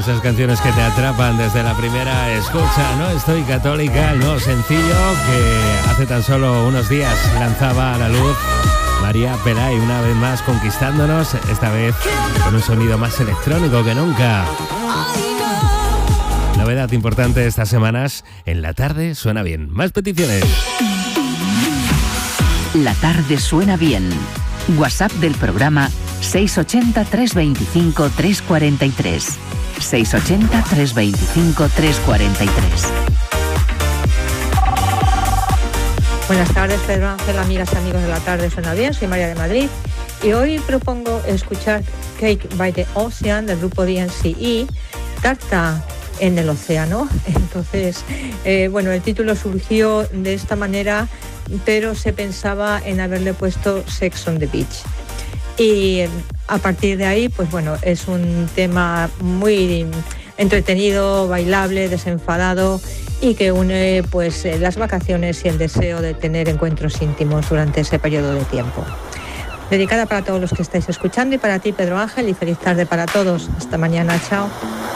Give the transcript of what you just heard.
Esas canciones que te atrapan desde la primera escucha, ¿no? Estoy católica, el nuevo sencillo que hace tan solo unos días lanzaba a la luz María Pelay, una vez más conquistándonos, esta vez con un sonido más electrónico que nunca. Novedad importante estas semanas, en la tarde suena bien. Más peticiones. La tarde suena bien. WhatsApp del programa 680-325-343. 680-325-343. Buenas tardes, Pedro Ángel, amigas y amigos de la tarde suena bien. Soy María de Madrid y hoy propongo escuchar Cake by the Ocean del grupo DNCE, Tarta en el océano. Entonces, el título surgió de esta manera, pero se pensaba en haberle puesto Sex on the Beach. Y a partir de ahí, es un tema muy entretenido, bailable, desenfadado y que une las vacaciones y el deseo de tener encuentros íntimos durante ese periodo de tiempo. Dedicada para todos los que estáis escuchando y para ti, Pedro Ángel, y feliz tarde para todos. Hasta mañana, chao.